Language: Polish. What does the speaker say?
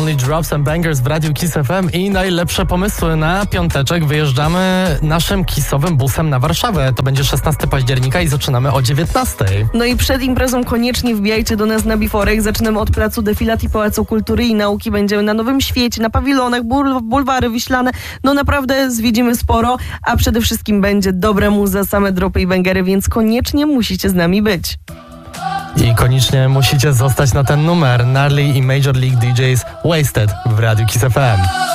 Only Drops and Bangers w Radiu Kiss FM i najlepsze pomysły na piąteczek. Wyjeżdżamy naszym kissowym busem na Warszawę. To będzie 16 października i zaczynamy o 19. No i przed imprezą koniecznie wbijajcie do nas na Biforek. Zaczynamy od Placu Defilat i Pałacu Kultury i Nauki. Będziemy na Nowym Świecie, na pawilonach, bulwary wiślane. No naprawdę zwiedzimy sporo, a przede wszystkim będzie dobra muza, same dropy i bangery, więc koniecznie musicie z nami być. I koniecznie musicie zostać na ten numer. Gnarly i Major League DJs Wasted w Radiu Kiss FM.